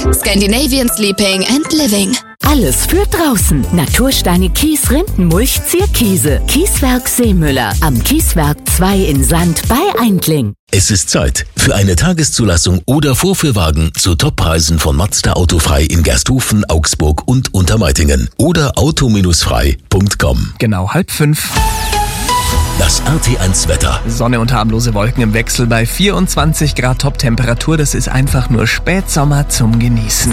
Scandinavian Sleeping and Living. Alles für draußen. Natursteine, Kies, Rindenmulch, Zierkiese. Kieswerk Seemüller. Am Kieswerk 2 in Sand bei Eindling. Es ist Zeit für eine Tageszulassung oder Vorführwagen zu Toppreisen von Mazda Autofrei in Gersthofen, Augsburg und Untermeitingen oder auto-frei.com. Genau 4:30. Das RT1 Wetter. Sonne und harmlose Wolken im Wechsel bei 24 Grad Top-Temperatur. Das ist einfach nur Spätsommer zum Genießen.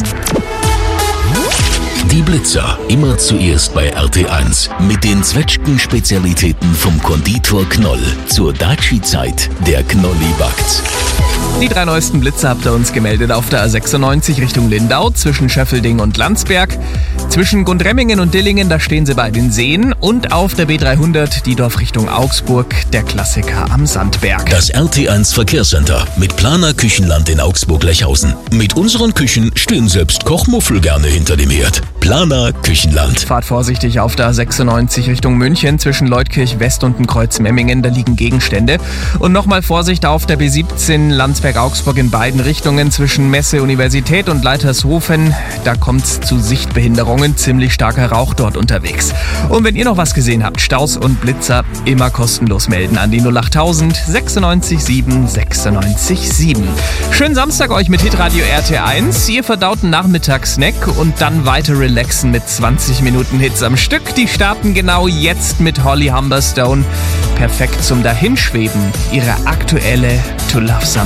Die Blitzer, immer zuerst bei RT1 mit den Zwetschgen-Spezialitäten vom Konditor Knoll. Zur Daci-Zeit, der Knolli backt. Die 3 neuesten Blitzer habt ihr uns gemeldet auf der A96 Richtung Lindau, zwischen Schöffelding und Landsberg. Zwischen Gundremmingen und Dillingen, da stehen sie bei den Seen. Und auf der B300, Diedorf Richtung Augsburg, der Klassiker am Sandberg. Das RT1 Verkehrscenter mit Planer Küchenland in Augsburg-Lechhausen. Mit unseren Küchen stehen selbst Kochmuffel gerne hinter dem Herd. Planer Küchenland. Fahrt vorsichtig auf der A96 Richtung München, zwischen Leutkirch West und dem Kreuz Memmingen, da liegen Gegenstände. Und nochmal Vorsicht auf der B17 Landsberg-Augsburg in beiden Richtungen, zwischen Messe Universität und Leitershofen. Da kommt es zu Sichtbehinderungen, ziemlich starker Rauch dort unterwegs. Und wenn ihr noch was gesehen habt, Staus und Blitzer, immer kostenlos melden an die 08000 96 7 96 7. Schönen Samstag euch mit Hitradio RT1. Ihr verdaut einen Nachmittagssnack und dann weiter relaxen mit 20 Minuten Hits am Stück. Die starten genau jetzt mit Holly Humberstone. Perfekt zum Dahinschweben. Ihre aktuelle To Love Somebody.